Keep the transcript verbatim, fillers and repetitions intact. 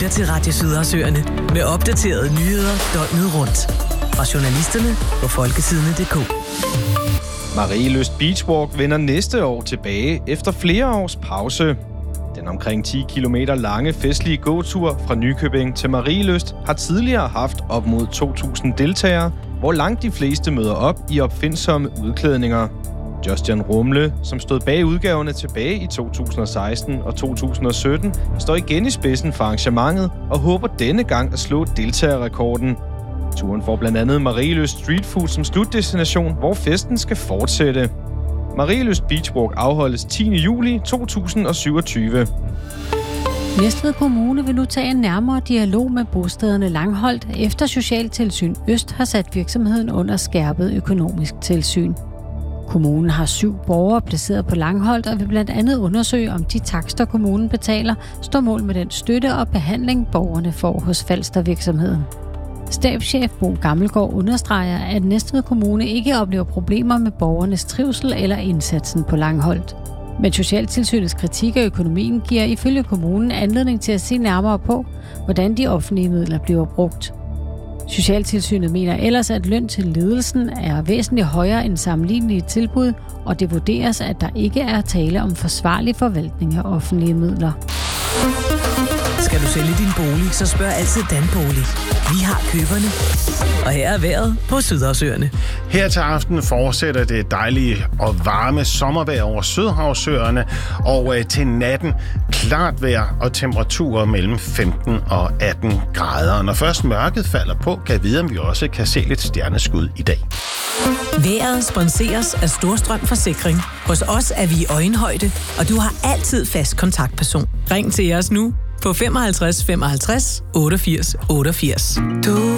lytter til Radio Sydersøerne med opdaterede nyheder døgnet rundt. Fra journalisterne på folketidene punktum d k. Marielyst Beachwalk vender næste år tilbage efter flere års pause. Den omkring ti kilometer lange festlige gåtur fra Nykøbing til Marielyst har tidligere haft op mod to tusind deltagere, hvor langt de fleste møder op i opfindsomme udklædninger. Justin Rumle, som stod bag udgaverne tilbage i to tusind og seksten og to tusind og sytten, står igen i spidsen for arrangementet og håber denne gang at slå deltagerrekorden. Turen får blandt andet Marielyst Street Food som slutdestination, hvor festen skal fortsætte. Marielyst Beachwalk afholdes tiende juli to tusind og syvogtyve. Næstved Kommune vil nu tage en nærmere dialog med bostederne Langholt, efter Socialtilsyn Øst har sat virksomheden under skærpet økonomisk tilsyn. Kommunen har syv borgere placeret på Langholt og vil blandt andet undersøge, om de takster, kommunen betaler, står mål med den støtte og behandling, borgerne får hos Falster-virksomheden. Stabschef Bo Gammelgaard understreger, at Næstved Kommune ikke oplever problemer med borgernes trivsel eller indsatsen på Langholt. Men Socialtilsynets kritik af økonomien giver ifølge kommunen anledning til at se nærmere på, hvordan de offentlige midler bliver brugt. Socialtilsynet mener ellers, at løn til ledelsen er væsentligt højere end sammenlignelige tilbud, og det vurderes, at der ikke er tale om forsvarlig forvaltning af offentlige midler. Skal du sælge din bolig, så spørg altid Danbolig. Vi har køberne. Og her er vejret på Sydersøerne. Her til aften fortsætter det dejlige og varme sommervejr over Sydhavsøerne, og til natten klart vejr og temperaturer mellem femten og atten grader. Når først mørket falder på, kan vi vide, om vi også kan se lidt stjerneskud i dag. Vejret sponseres af Storstrøm Forsikring. Hos os er vi i øjenhøjde, og du har altid fast kontaktperson. Ring til os nu på femoghalvtreds femoghalvtreds otteogfirs otteogfirs. Du